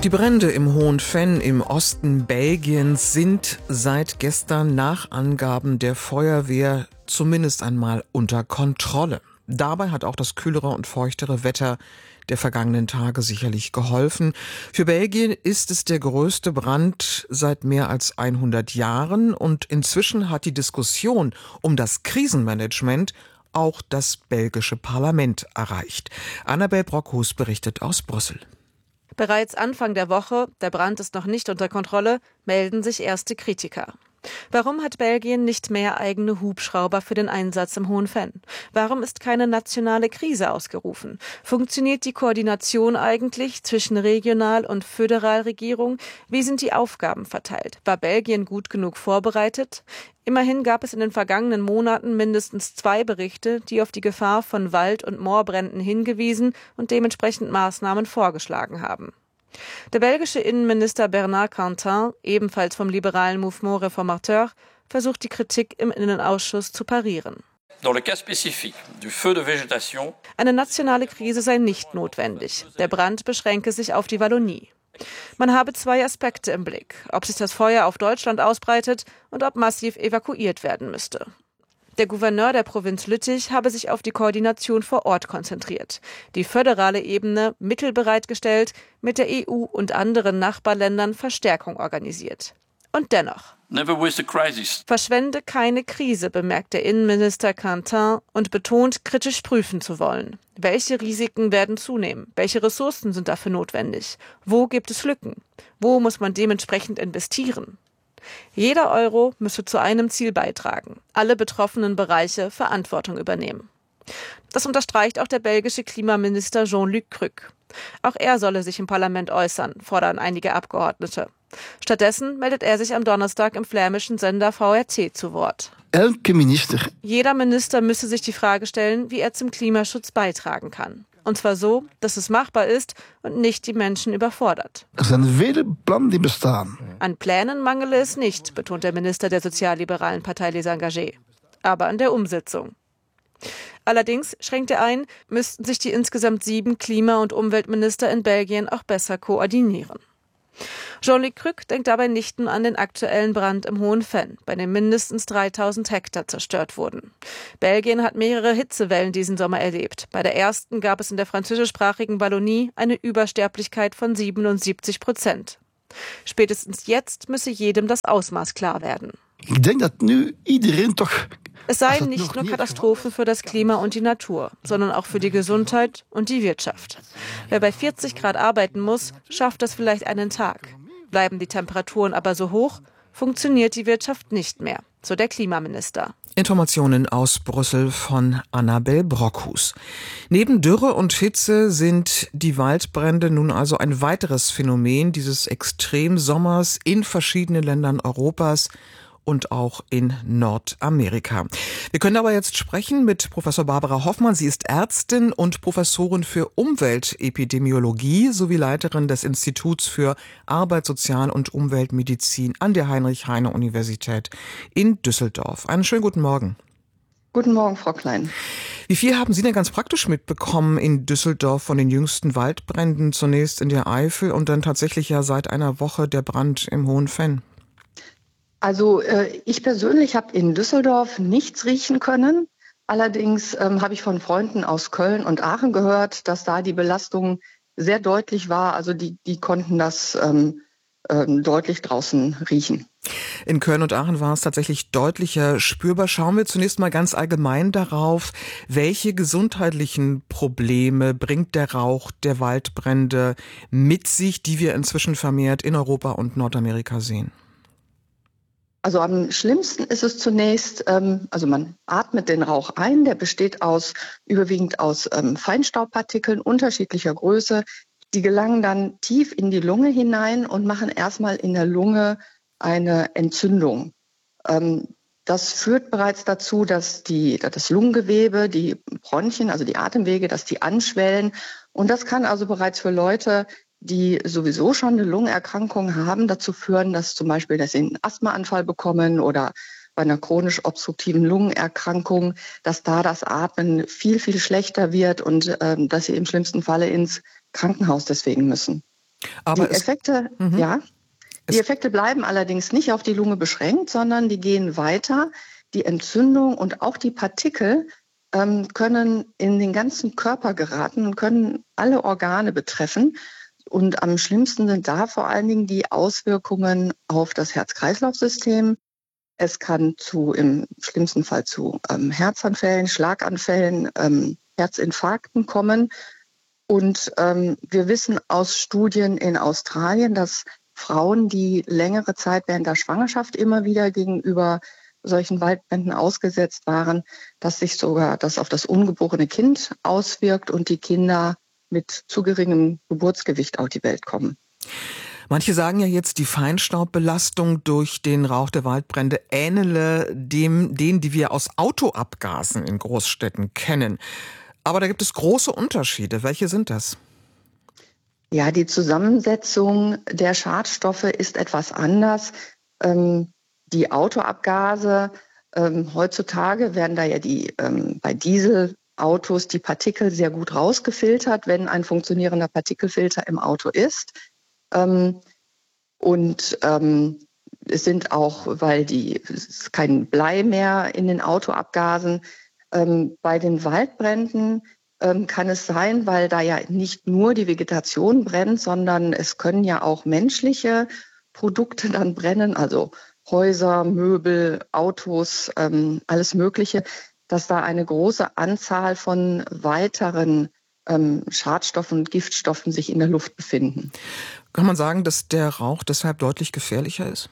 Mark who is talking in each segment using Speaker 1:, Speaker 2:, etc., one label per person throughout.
Speaker 1: Die Brände im Hohen Venn im Osten Belgiens sind seit gestern nach Angaben der Feuerwehr zumindest einmal unter Kontrolle. Dabei hat auch das kühlere und feuchtere Wetter der vergangenen Tage sicherlich geholfen. Für Belgien ist es der größte Brand seit mehr als 100 Jahren und inzwischen hat die Diskussion um das Krisenmanagement auch das belgische Parlament erreicht. Annabel Brockhus berichtet aus Brüssel.
Speaker 2: Bereits Anfang der Woche, der Brand ist noch nicht unter Kontrolle, melden sich erste Kritiker. Warum hat Belgien nicht mehr eigene Hubschrauber für den Einsatz im Hohen Venn? Warum ist keine nationale Krise ausgerufen? Funktioniert die Koordination eigentlich zwischen Regional- und Föderalregierung? Wie sind die Aufgaben verteilt? War Belgien gut genug vorbereitet? Immerhin gab es in den vergangenen Monaten mindestens 2 Berichte, die auf die Gefahr von Wald- und Moorbränden hingewiesen und dementsprechend Maßnahmen vorgeschlagen haben. Der belgische Innenminister Bernard Quentin, ebenfalls vom liberalen Mouvement Réformateur, versucht die Kritik im Innenausschuss zu parieren. Eine nationale Krise sei nicht notwendig. Der Brand beschränke sich auf die Wallonie. Man habe 2 Aspekte im Blick, ob sich das Feuer auf Deutschland ausbreitet und ob massiv evakuiert werden müsste. Der Gouverneur der Provinz Lüttich habe sich auf die Koordination vor Ort konzentriert, die föderale Ebene Mittel bereitgestellt, mit der EU und anderen Nachbarländern Verstärkung organisiert. Und dennoch: Verschwende keine Krise, bemerkt der Innenminister Quentin und betont, kritisch prüfen zu wollen. Welche Risiken werden zunehmen? Welche Ressourcen sind dafür notwendig? Wo gibt es Lücken? Wo muss man dementsprechend investieren? Jeder Euro müsse zu einem Ziel beitragen, alle betroffenen Bereiche Verantwortung übernehmen. Das unterstreicht auch der belgische Klimaminister Jean-Luc Cruc. Auch er solle sich im Parlament äußern, fordern einige Abgeordnete. Stattdessen meldet er sich am Donnerstag im flämischen Sender VRT zu Wort. Jeder Minister müsse sich die Frage stellen, wie er zum Klimaschutz beitragen kann. Und zwar so, dass es machbar ist und nicht die Menschen überfordert. An Plänen mangele es nicht, betont der Minister der sozialliberalen Partei Les Engagés. Aber an der Umsetzung. Allerdings, schränkt er ein, müssten sich die insgesamt 7 Klima- und Umweltminister in Belgien auch besser koordinieren. Jean-Luc Cruc denkt dabei nicht nur an den aktuellen Brand im Hohen Venn, bei dem mindestens 3000 Hektar zerstört wurden. Belgien hat mehrere Hitzewellen diesen Sommer erlebt. Bei der ersten gab es in der französischsprachigen Wallonie eine Übersterblichkeit von 77%. Spätestens jetzt müsse jedem das Ausmaß klar werden. Es seien nicht nur Katastrophen für das Klima und die Natur, sondern auch für die Gesundheit und die Wirtschaft. Wer bei 40 Grad arbeiten muss, schafft das vielleicht einen Tag. Bleiben die Temperaturen aber so hoch, funktioniert die Wirtschaft nicht mehr, so der Klimaminister.
Speaker 1: Informationen aus Brüssel von Annabel Brockhus. Neben Dürre und Hitze sind die Waldbrände nun also ein weiteres Phänomen dieses Extremsommers in verschiedenen Ländern Europas und auch in Nordamerika. Wir können aber jetzt sprechen mit Professor Barbara Hoffmann. Sie ist Ärztin und Professorin für Umweltepidemiologie sowie Leiterin des Instituts für Arbeit, Sozial- und Umweltmedizin an der Heinrich-Heine-Universität in Düsseldorf. Einen schönen guten Morgen.
Speaker 3: Guten Morgen, Frau Klein.
Speaker 1: Wie viel haben Sie denn ganz praktisch mitbekommen in Düsseldorf von den jüngsten Waldbränden, zunächst in der Eifel und dann tatsächlich ja seit einer Woche der Brand im Hohen Venn?
Speaker 3: Also ich persönlich habe in Düsseldorf nichts riechen können. Allerdings habe ich von Freunden aus Köln und Aachen gehört, dass da die Belastung sehr deutlich war. Also die konnten das deutlich draußen riechen.
Speaker 1: In Köln und Aachen war es tatsächlich deutlicher spürbar. Schauen wir zunächst mal ganz allgemein darauf, welche gesundheitlichen Probleme bringt der Rauch der Waldbrände mit sich, die wir inzwischen vermehrt in Europa und Nordamerika sehen?
Speaker 3: Also am schlimmsten ist es zunächst, also man atmet den Rauch ein, der besteht überwiegend aus Feinstaubpartikeln unterschiedlicher Größe. Die gelangen dann tief in die Lunge hinein und machen erstmal in der Lunge eine Entzündung. Das führt bereits dazu, dass das Lungengewebe, die Bronchien, also die Atemwege, dass die anschwellen. Und das kann also bereits für Leute, die sowieso schon eine Lungenerkrankung haben, dazu führen, dass zum Beispiel, dass sie einen Asthmaanfall bekommen oder bei einer chronisch obstruktiven Lungenerkrankung, dass da das Atmen viel, viel schlechter wird und dass sie im schlimmsten Falle ins Krankenhaus deswegen müssen.
Speaker 1: Aber
Speaker 3: die Effekte bleiben allerdings nicht auf die Lunge beschränkt, sondern die gehen weiter. Die Entzündung und auch die Partikel können in den ganzen Körper geraten und können alle Organe betreffen. Und am schlimmsten sind da vor allen Dingen die Auswirkungen auf das Herz-Kreislauf-System. Es kann im schlimmsten Fall zu Herzanfällen, Schlaganfällen, Herzinfarkten kommen. Und wir wissen aus Studien in Australien, dass Frauen, die längere Zeit während der Schwangerschaft immer wieder gegenüber solchen Waldbränden ausgesetzt waren, dass sich sogar das auf das ungeborene Kind auswirkt und die Kinder mit zu geringem Geburtsgewicht auf die Welt kommen.
Speaker 1: Manche sagen ja jetzt, die Feinstaubbelastung durch den Rauch der Waldbrände ähnele denen, die wir aus Autoabgasen in Großstädten kennen. Aber da gibt es große Unterschiede. Welche sind das?
Speaker 3: Ja, die Zusammensetzung der Schadstoffe ist etwas anders. Die Autoabgase, heutzutage werden da ja bei Dieselautos die Partikel sehr gut rausgefiltert, wenn ein funktionierender Partikelfilter im Auto ist. Es sind auch, weil es ist kein Blei mehr in den Autoabgasen. Bei den Waldbränden kann es sein, weil da ja nicht nur die Vegetation brennt, sondern es können ja auch menschliche Produkte dann brennen, also Häuser, Möbel, Autos, alles Mögliche, dass da eine große Anzahl von weiteren Schadstoffen und Giftstoffen sich in der Luft befinden.
Speaker 1: Kann man sagen, dass der Rauch deshalb deutlich gefährlicher ist?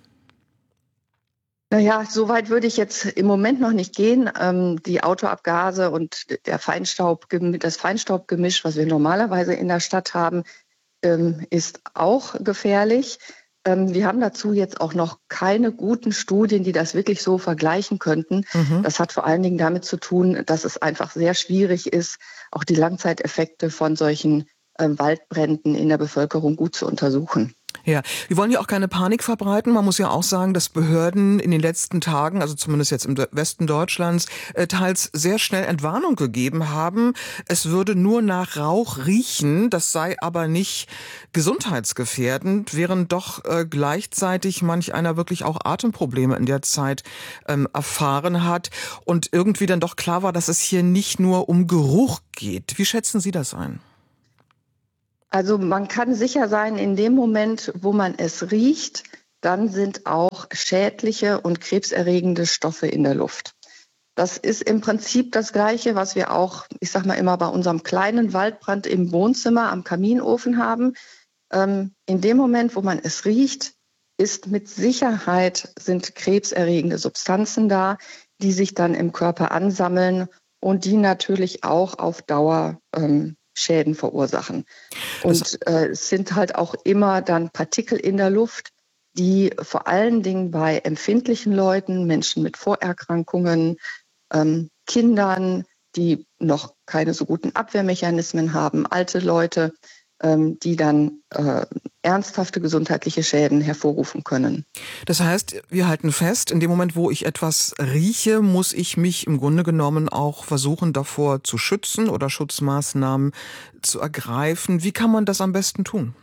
Speaker 3: Naja, so weit würde ich jetzt im Moment noch nicht gehen. Die Autoabgase und das Feinstaubgemisch, was wir normalerweise in der Stadt haben, ist auch gefährlich. Wir haben dazu jetzt auch noch keine guten Studien, die das wirklich so vergleichen könnten. Das hat vor allen Dingen damit zu tun, dass es einfach sehr schwierig ist, auch die Langzeiteffekte von solchen Waldbränden in der Bevölkerung gut zu untersuchen.
Speaker 1: Ja, wir wollen ja auch keine Panik verbreiten. Man muss ja auch sagen, dass Behörden in den letzten Tagen, also zumindest jetzt im Westen Deutschlands, teils sehr schnell Entwarnung gegeben haben. Es würde nur nach Rauch riechen, das sei aber nicht gesundheitsgefährdend, während doch gleichzeitig manch einer wirklich auch Atemprobleme in der Zeit erfahren hat und irgendwie dann doch klar war, dass es hier nicht nur um Geruch geht. Wie schätzen Sie das ein?
Speaker 3: Also man kann sicher sein, in dem Moment, wo man es riecht, dann sind auch schädliche und krebserregende Stoffe in der Luft. Das ist im Prinzip das Gleiche, was wir auch, ich sag mal immer, bei unserem kleinen Waldbrand im Wohnzimmer am Kaminofen haben. In dem Moment, wo man es riecht, sind krebserregende Substanzen da, die sich dann im Körper ansammeln und die natürlich auch auf Dauer Schäden verursachen. Und es sind halt auch immer dann Partikel in der Luft, die vor allen Dingen bei empfindlichen Leuten, Menschen mit Vorerkrankungen, Kindern, die noch keine so guten Abwehrmechanismen haben, alte Leute, die dann ernsthafte gesundheitliche Schäden hervorrufen können.
Speaker 1: Das heißt, wir halten fest, in dem Moment, wo ich etwas rieche, muss ich mich im Grunde genommen auch versuchen, davor zu schützen oder Schutzmaßnahmen zu ergreifen. Wie kann man das am besten tun?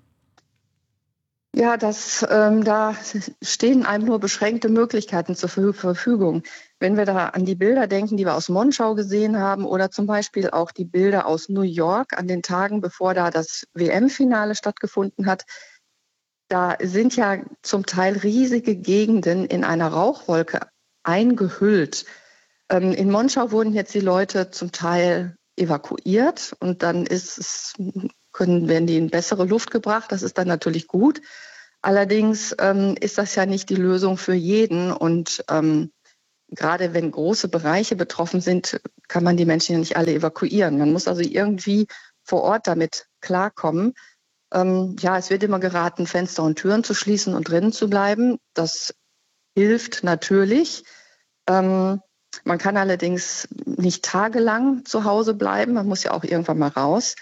Speaker 3: Ja, da stehen einem nur beschränkte Möglichkeiten zur Verfügung. Wenn wir da an die Bilder denken, die wir aus Monschau gesehen haben oder zum Beispiel auch die Bilder aus New York an den Tagen, bevor da das WM-Finale stattgefunden hat, da sind ja zum Teil riesige Gegenden in einer Rauchwolke eingehüllt. In Monschau wurden jetzt die Leute zum Teil evakuiert und dann werden die in bessere Luft gebracht. Das ist dann natürlich gut. Allerdings ist das ja nicht die Lösung für jeden. Und gerade wenn große Bereiche betroffen sind, kann man die Menschen ja nicht alle evakuieren. Man muss also irgendwie vor Ort damit klarkommen. Es wird immer geraten, Fenster und Türen zu schließen und drinnen zu bleiben. Das hilft natürlich. Man kann allerdings nicht tagelang zu Hause bleiben. Man muss ja auch irgendwann mal raus.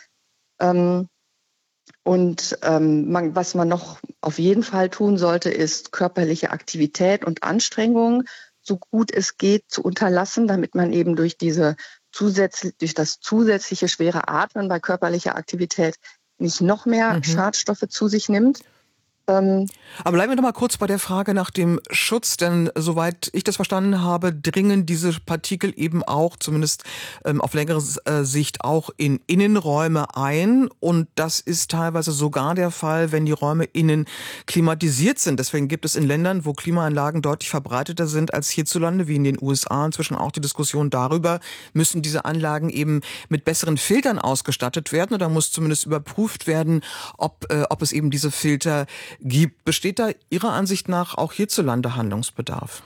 Speaker 3: Was man noch auf jeden Fall tun sollte, ist körperliche Aktivität und Anstrengung, so gut es geht, zu unterlassen, damit man eben durch das zusätzliche schwere Atmen bei körperlicher Aktivität nicht noch mehr Schadstoffe zu sich nimmt.
Speaker 1: Aber bleiben wir noch mal kurz bei der Frage nach dem Schutz, denn soweit ich das verstanden habe, dringen diese Partikel eben auch, zumindest auf längere Sicht, auch in Innenräume ein. Und das ist teilweise sogar der Fall, wenn die Räume innen klimatisiert sind. Deswegen gibt es in Ländern, wo Klimaanlagen deutlich verbreiteter sind als hierzulande, wie in den USA, inzwischen auch die Diskussion darüber, müssen diese Anlagen eben mit besseren Filtern ausgestattet werden. Oder muss zumindest überprüft werden, ob es eben diese Filter gibt. Besteht da Ihrer Ansicht nach auch hierzulande Handlungsbedarf?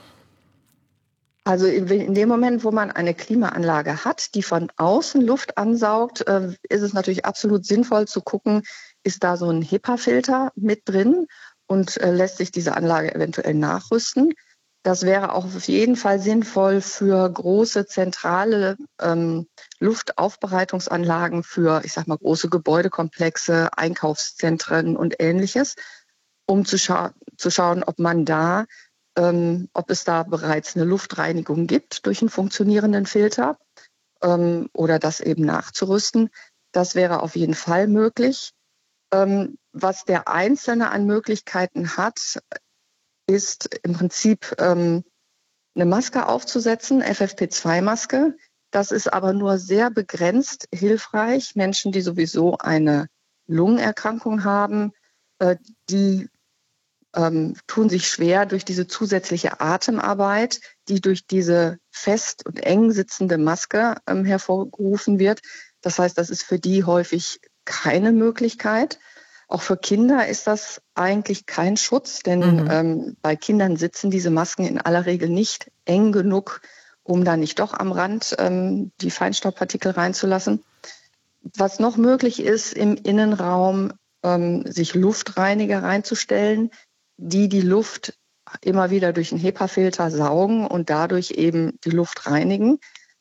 Speaker 3: Also in dem Moment, wo man eine Klimaanlage hat, die von außen Luft ansaugt, ist es natürlich absolut sinnvoll zu gucken, ist da so ein HEPA-Filter mit drin und lässt sich diese Anlage eventuell nachrüsten. Das wäre auch auf jeden Fall sinnvoll für große zentrale Luftaufbereitungsanlagen für, ich sag mal, große Gebäudekomplexe, Einkaufszentren und Ähnliches, um zu schauen, ob man da, ob es da bereits eine Luftreinigung gibt durch einen funktionierenden Filter oder das eben nachzurüsten. Das wäre auf jeden Fall möglich. Was der Einzelne an Möglichkeiten hat, ist im Prinzip eine Maske aufzusetzen, FFP2-Maske. Das ist aber nur sehr begrenzt hilfreich. Menschen, die sowieso eine Lungenerkrankung haben, die tun sich schwer durch diese zusätzliche Atemarbeit, die durch diese fest und eng sitzende Maske hervorgerufen wird. Das heißt, das ist für die häufig keine Möglichkeit. Auch für Kinder ist das eigentlich kein Schutz, denn bei Kindern sitzen diese Masken in aller Regel nicht eng genug, um da nicht doch am Rand die Feinstaubpartikel reinzulassen. Was noch möglich ist, im Innenraum sich Luftreiniger reinzustellen, die Luft immer wieder durch einen HEPA-Filter saugen und dadurch eben die Luft reinigen.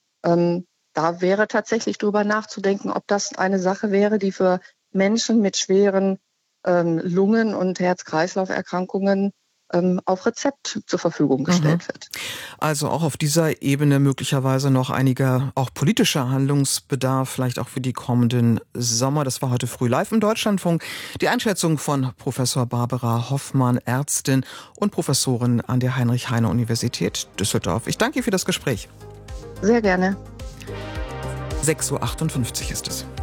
Speaker 3: Da wäre tatsächlich drüber nachzudenken, ob das eine Sache wäre, die für Menschen mit schweren Lungen- und Herz-Kreislauf-Erkrankungen auf Rezept zur Verfügung gestellt wird.
Speaker 1: Also auch auf dieser Ebene möglicherweise noch einiger auch politischer Handlungsbedarf, vielleicht auch für die kommenden Sommer. Das war heute früh live im Deutschlandfunk. Die Einschätzung von Professor Barbara Hoffmann, Ärztin und Professorin an der Heinrich-Heine-Universität Düsseldorf. Ich danke Ihnen für das Gespräch.
Speaker 3: Sehr gerne.
Speaker 1: 6:58 Uhr ist es.